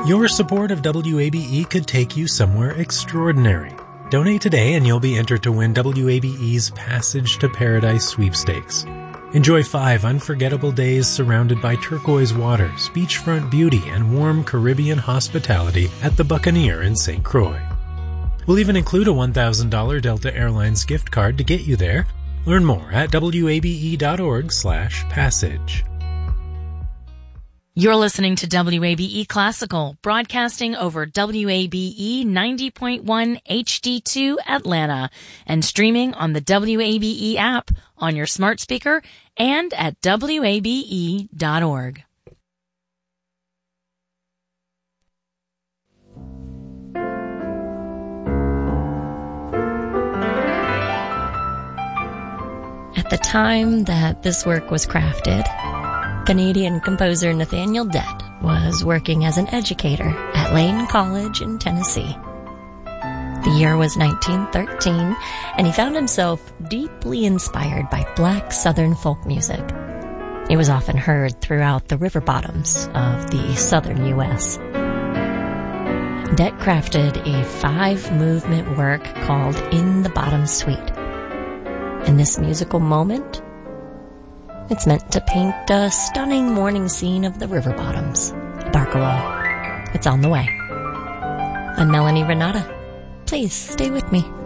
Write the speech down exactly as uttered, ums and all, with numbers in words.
Your support of W A B E could take you somewhere extraordinary. Donate today and you'll be entered to win W A B E's Passage to Paradise sweepstakes. Enjoy five unforgettable days surrounded by turquoise waters, beachfront beauty, and warm Caribbean hospitality at the Buccaneer in Saint Croix. We'll even include a one thousand dollars Delta Airlines gift card to get you there. Learn more at wabe.org slash passage. You're listening to W A B E Classical, broadcasting over W A B E ninety point one H D two Atlanta and streaming on the W A B E app on your smart speaker and at W A B E dot org. At the time that this work was crafted, Canadian composer Nathaniel Dett was working as an educator at Lane College in Tennessee. The year was nineteen thirteen, and he found himself deeply inspired by black Southern folk music. It was often heard throughout the river bottoms of the southern U S Dett crafted a five-movement work called In the Bottom Suite. In this musical moment, it's meant to paint a stunning morning scene of the river bottoms. Barcarolle. It's on the way. I'm Melanie Renata. Please stay with me.